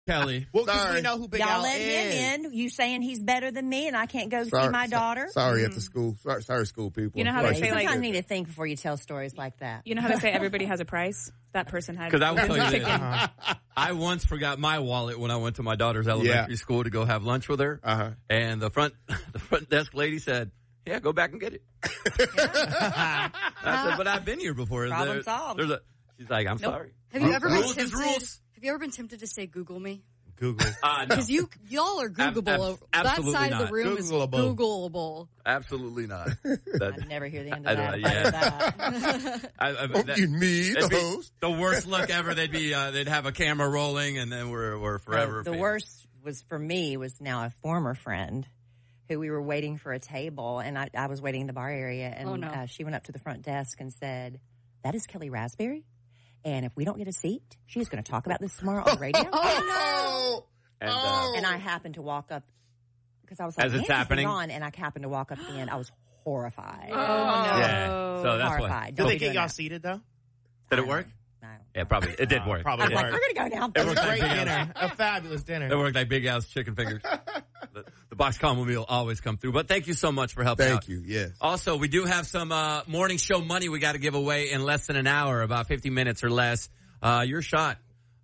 Kelly. Well, because we know who Big Y'all Al let is. him in. You saying he's better than me and I can't go see my daughter? Sorry at the school. Sorry, school people. You know how they say, Sometimes like, you need to think before you tell stories like that. you know how they say everybody has a price? That person had. Because I will tell you this. Uh-huh. I once forgot my wallet when I went to my daughter's elementary school to go have lunch with her. Uh-huh. And the front desk lady said, "Yeah, go back and get it." I said, "But I've been here before." Problem solved. She's like, "I'm sorry." Have you ever been Rules is tempted? rules. Have you ever been tempted to say Google me? Google. No. Because y'all are Googleable. That absolutely side of not. the room is Googleable. Googleable. Absolutely not. I'd never hear the end I of don't that. know, Oh, you me, the it'd be host. the worst look ever. They'd have a camera rolling, and then we're forever. The famous. worst was for me was now a former friend who we were waiting for a table, and I was waiting in the bar area, and she went up to the front desk and said, "That is Kelly Raspberry, and if we don't get a seat, she's going to talk about this tomorrow on the radio." And I happened to walk up because I was like, As it's "Man, this is happening? on," and I happened to walk up at the end. I was horrified. Oh, no. Yeah. So that's Horrified. Did Don't they be get doing y'all that. seated, though? Did it work? No. Yeah, probably. It did work. Probably I was like, worked. "We're going to go now." It worked like Great Big Al's. dinner. A fabulous dinner. It worked like Big Al's chicken fingers. The box combo meal always come through. But thank you so much for helping out. Thank you. Yes. Also, we do have some morning show money we got to give away in less than an hour, about 50 minutes or less. Your shot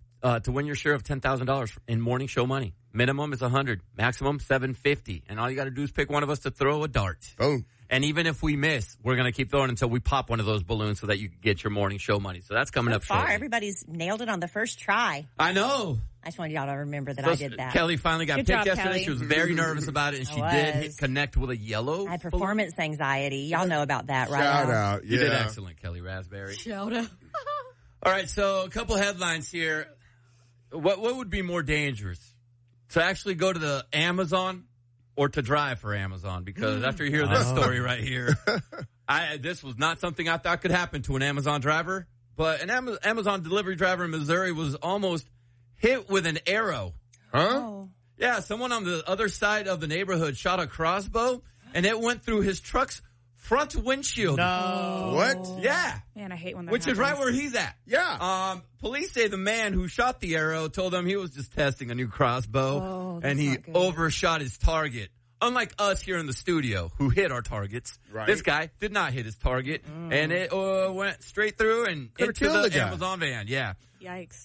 to win your share of $10,000 in morning show money. Minimum is $100, maximum $750, and all you got to do is pick one of us to throw a dart. Boom. And even if we miss, we're going to keep throwing until we pop one of those balloons so that you can get your morning show money. So that's coming up So far, shortly. everybody's nailed it on the first try. I know. I just wanted y'all to remember that I did that. Kelly finally got Good picked job, yesterday. Kelly. She was very nervous about it, and she did was. connect with a yellow. I had performance anxiety. Y'all know about that, right? Shout Al? out. You Yeah. did excellent, Kelly Raspberry. Shout out. All right, so a couple headlines here. What would be more dangerous? To actually go to the Amazon or to drive for Amazon? Because after you hear this story right here, this was not something I thought could happen to an Amazon driver. But an Amazon delivery driver in Missouri was almost hit with an arrow. Huh? Oh. Yeah, someone on the other side of the neighborhood shot a crossbow, and it went through his truck's front windshield. No. What? Yeah. Man, I hate when that Which is happens. right where he's at. Yeah. Police say the man who shot the arrow told them he was just testing a new crossbow, Oh, and that's he not good. overshot his target. Unlike us here in the studio, who hit our targets, Right. this guy did not hit his target, and it went straight through and Could've into killed the the guy. Amazon van. Yeah. Yikes.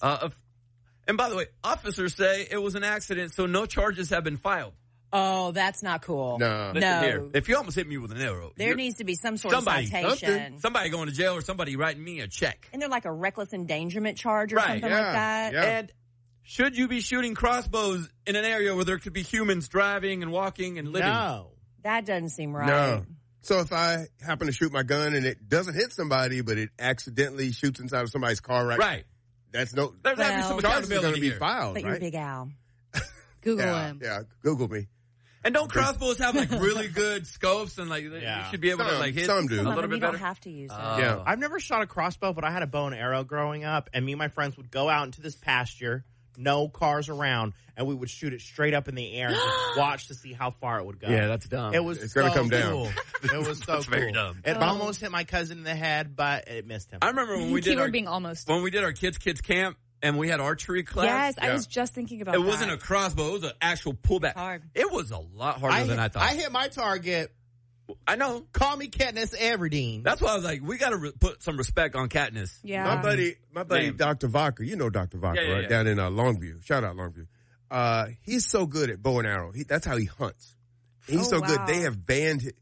And by the way, officers say it was an accident, so no charges have been filed. Oh, that's not cool. No. Listen here, No. if you almost hit me with an arrow, There needs to be some sort of citation. somebody going to jail or somebody writing me a check. Isn't there like a reckless endangerment charge or Right, something yeah, like that? yeah. And should you be shooting crossbows in an area where there could be humans driving and walking and living? No. That doesn't seem right. No. So if I happen to shoot my gun and it doesn't hit somebody, but it accidentally shoots inside of somebody's car, Right. That's no. There's got to be Well- some Charges are going accountability to be here. filed, But you're right? Big Al. Google Yeah, him. yeah. Google me. And don't crossbows have like really good scopes and like you should be able to like hit Some do. a Some of little them bit you don't better? have to use it. Yeah. I've never shot a crossbow, but I had a bow and arrow growing up, and me and my friends would go out into this pasture, no cars around, and we would shoot it straight up in the air and just watch to see how far it would go. Yeah, that's dumb. It was It's so gonna come down. cool. It was so That's cool. very dumb. It almost hit my cousin in the head, but it missed him. I remember when we did Keyword our being almost. when we did our kids camp and we had archery class. Yes, I Yeah. was just thinking about It that. wasn't a crossbow; it was an actual pullback. Hard. It was a lot harder than I thought. I hit my target. I know. Call me Katniss Everdeen. That's why I was like, we got to put some respect on Katniss. Yeah. My buddy, Name. Dr. Vodka, you know Dr. Vodka, Yeah, yeah, right? yeah. Down in Longview. Shout out Longview. He's so good at bow and arrow. That's how he hunts. He's so good. wow. They have banned him.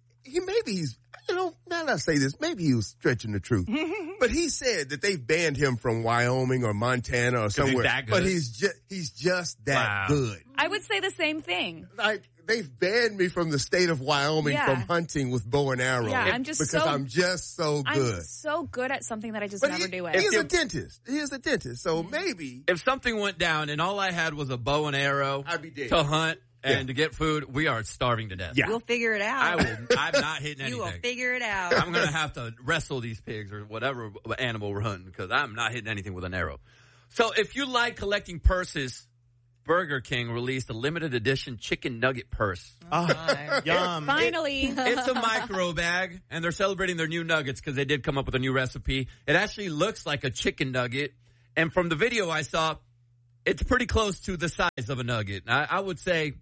Now that I say this, maybe he was stretching the truth. But he said that they've banned him from Wyoming or Montana or somewhere. that good? But he's just that Wow. good. I would say the same thing. Like, they've banned me from the state of Wyoming Yeah. from hunting with bow and arrow. Yeah, I'm just because so- I'm just so good. I'm so good at something that I just But never do it. he is a dentist. He is a dentist. So maybe If something went down and all I had was a bow and arrow I'd be dead. to hunt and Yeah. to get food, we are starving to death. Yeah. You'll figure it out. I'm not hitting You will anything. figure it out. I'm going to have to wrestle these pigs or whatever animal we're hunting because I'm not hitting anything with an arrow. So if you like collecting purses, Burger King released a limited edition chicken nugget purse. Yum. Finally. It's a micro bag, and they're celebrating their new nuggets because they did come up with a new recipe. It actually looks like a chicken nugget, and from the video I saw, it's pretty close to the size of a nugget. I would say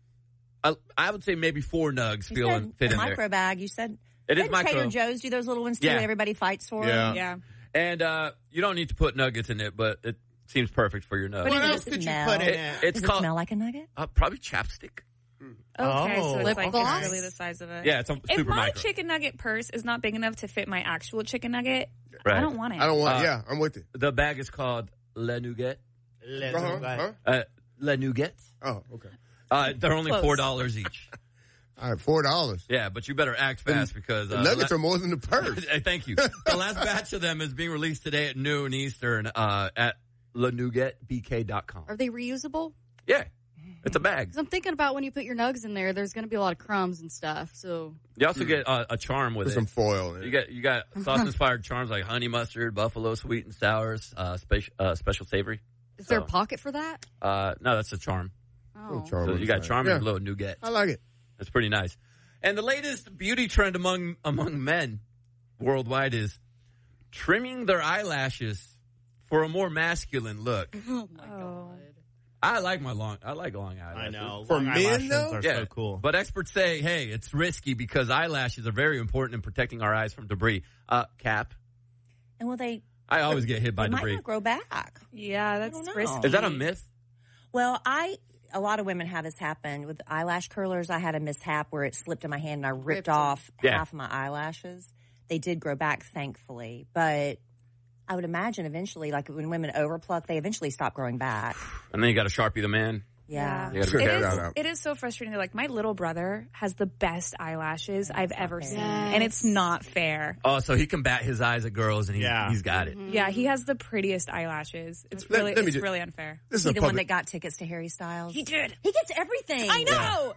maybe 4 nugs fit in there. Micro bag, you said. It is micro. Trader Joe's do those little ones too. Yeah. That everybody fights for. Yeah. And you don't need to put nuggets in it, but it seems perfect for your nuggets. What else could you put in it? Does it smell like a nugget? Probably chapstick. Okay, so it's Lip like gloss? it's really the size of it. Yeah, it's If super my micro. chicken nugget purse is not big enough to fit my actual chicken nugget, Right. I don't want it. I don't want. Yeah, I'm with it. The bag is called Le Nougat. Huh? Le Nougat. Oh, okay. They're only Close. $4 each. All right, $4. Yeah, but you better act fast because The nuggets are more than the purse. Thank you. The last batch of them is being released today at noon Eastern at lenougatbk.com. Are they reusable? Yeah, it's a bag. Because I'm thinking about when you put your nugs in there, there's going to be a lot of crumbs and stuff. So You also get a charm with With it. some foil in it. You got sauce inspired charms like honey mustard, buffalo sweet and sours, special savory. is there a pocket for that? No, that's a charm. Oh. Charm So on you the got side. charm Yeah, and a little nougat. I like it. That's pretty nice. And the latest beauty trend among men worldwide is trimming their eyelashes for a more masculine look. Oh my god. I like long eyelashes. I know. For Long men, eyelashes though? are Yeah, so cool. But experts say, hey, it's risky because eyelashes are very important in protecting our eyes from debris. Cap. And will they? I always get hit by They might debris. not grow back. Yeah, don't that's know. risky. Is that a myth? Well, a lot of women have this happen with eyelash curlers. I had a mishap where it slipped in my hand and I ripped off half of my eyelashes. They did grow back, thankfully, but I would imagine eventually, like when women overpluck, they eventually stop growing back. And then you got to Sharpie the man. Yeah. You gotta be It careful. is, out. it is so frustrating. Like, my little brother has the best eyelashes I've ever seen. Yes. And it's not fair. Oh, so he can bat his eyes at girls and he's got it. Yeah, he has the prettiest eyelashes. It's really, let me it's just- really unfair. This is He a the one public. that got tickets to Harry Styles. He did. He gets everything. I know.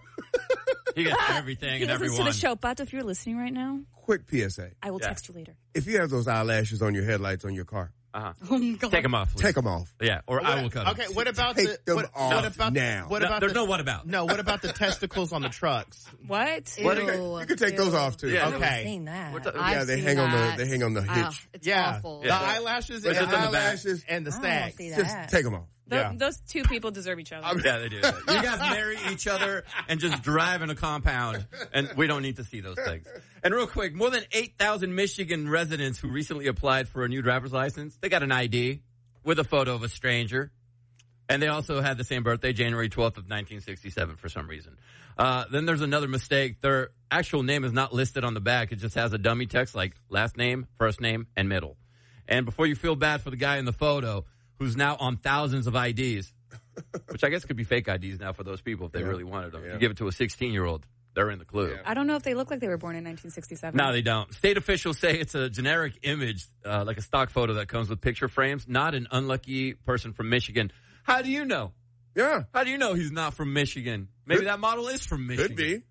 He gets everything He and listens everyone. to the show, but if you're listening right now, Quick PSA. I will Yeah. text you later. If you have those eyelashes on your headlights on your car, Uh-huh. Oh my god. Take them off, please. take them off. Yeah, or I will cut them. Okay, what about Take them off what about now. What No, about there's the, no what about. No, what about the testicles on the trucks? What? Ew. You can take those off too. Yeah. I've Okay. seen that. What the- I've Yeah, they seen hang on the- that. they hang on the hitch. It's Yeah. awful. The eyelashes It's and just on the back. eyelashes and the I don't stacks. see Just that. take them off. Yeah. Those two people deserve each other. Yeah, they do. You guys marry each other and just drive in a compound, and we don't need to see those things. And real quick, more than 8,000 Michigan residents who recently applied for a new driver's license, they got an ID with a photo of a stranger. And they also had the same birthday, January 12th of 1967 for some reason. Then there's another mistake. Their actual name is not listed on the back. It just has a dummy text like last name, first name, and middle. And before you feel bad for the guy in the photo who's now on thousands of IDs, which I guess could be fake IDs now for those people if they really wanted them. If you give it to a 16-year-old, they're in the clue. I don't know if they look like they were born in 1967. No, they don't. State officials say it's a generic image, like a stock photo that comes with picture frames, not an unlucky person from Michigan. How do you know? Yeah, How do you know he's not from Michigan? Maybe that model is from Michigan. could be.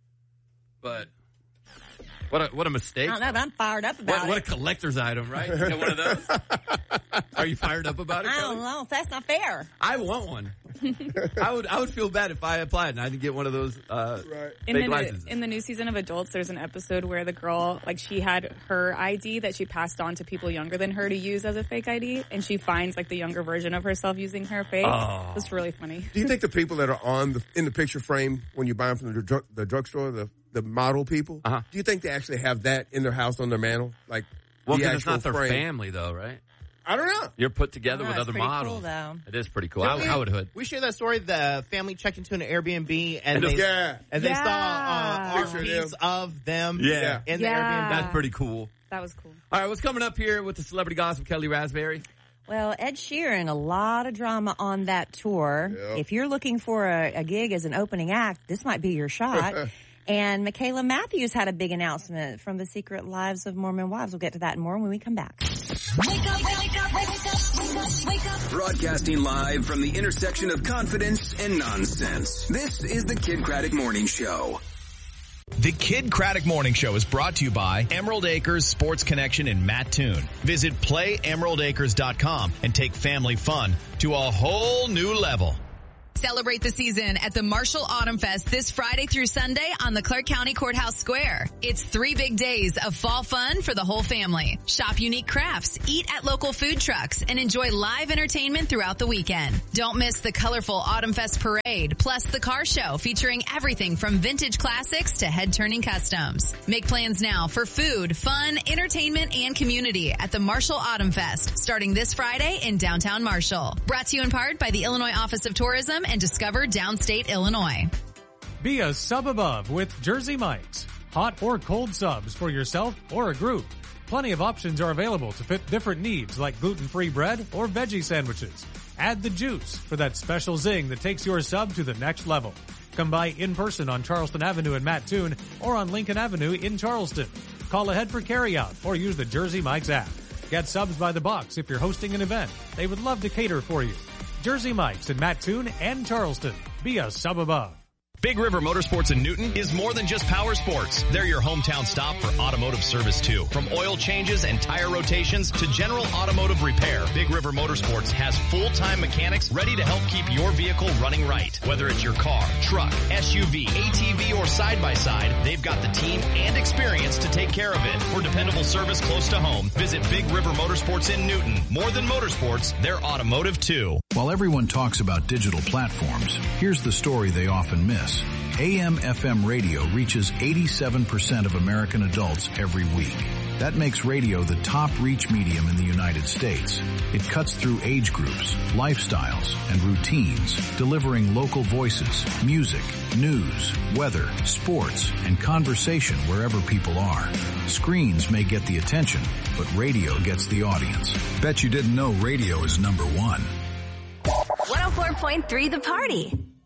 But what a mistake. I don't know, but I'm fired up about What a it. collector's item, right? You got one of those? Are you fired up about it, I Kelly? don't know. That's not fair. I want one. I would feel bad if I applied and I didn't get one of those fake licenses. In the new season of Adults, there's an episode where the girl, like, she had her ID that she passed on to people younger than her to use as a fake ID, and she finds, like, the younger version of herself using her fake. Oh. It's really funny. Do you think the people that are in the picture frame when you buy them from the drugstore, the model people, Uh-huh. do you think they actually have that in their house on their mantle? Like, Well, the because it's not actual their frame? family, though, right? I don't know. You're put together Oh, with it's other pretty models. cool, though. It is pretty cool. I would hood. We share that story. The family checked into an Airbnb and they Yeah. and they Yeah. saw Picture of RPs them. of them Yeah. in the Yeah. Airbnb. That's pretty cool. That was cool. All right, what's coming up here with the celebrity gossip, Kelly Raspberry? Well, Ed Sheeran, a lot of drama on that tour. Yep. If you're looking for a gig as an opening act, this might be your shot. And Michaela Matthews had a big announcement from The Secret Lives of Mormon Wives. We'll get to that and more when we come back. Broadcasting live from the intersection of confidence and nonsense. This is the Kid Craddock Morning Show. The Kid Craddock Morning Show is brought to you by Emerald Acres Sports Connection in Mattoon. Visit playemeraldacres.com and take family fun to a whole new level. Celebrate the season at the Marshall Autumn Fest this Friday through Sunday on the Clark County Courthouse Square. It's 3 big days of fall fun for the whole family. Shop unique crafts, eat at local food trucks, and enjoy live entertainment throughout the weekend. Don't miss the colorful Autumn Fest parade, plus the car show featuring everything from vintage classics to head-turning customs. Make plans now for food, fun, entertainment, and community at the Marshall Autumn Fest, starting this Friday in downtown Marshall. Brought to you in part by the Illinois Office of Tourism and Discover Downstate Illinois. Be a sub above with Jersey Mike's. Hot or cold subs for yourself or a group. Plenty of options are available to fit different needs like gluten-free bread or veggie sandwiches. Add the juice for that special zing that takes your sub to the next level. Come by in person on Charleston Avenue in Mattoon or on Lincoln Avenue in Charleston. Call ahead for carryout or use the Jersey Mike's app. Get subs by the box if you're hosting an event. They would love to cater for you. Jersey Mike's in Mattoon and Charleston. Be a sub above. Big River Motorsports in Newton is more than just power sports. They're your hometown stop for automotive service too. From oil changes and tire rotations to general automotive repair, Big River Motorsports has full-time mechanics ready to help keep your vehicle running right. Whether it's your car, truck, SUV, ATV, or side-by-side, they've got the team and experience to take care of it. For dependable service close to home, visit Big River Motorsports in Newton. More than motorsports, they're automotive too. While everyone talks about digital platforms, here's the story they often miss. AM/FM radio reaches 87% of American adults every week. That makes radio the top reach medium in the United States. It cuts through age groups, lifestyles, and routines, delivering local voices, music, news, weather, sports, and conversation wherever people are. Screens may get the attention, but radio gets the audience. Bet you didn't know radio is number one. 104.3 The Party.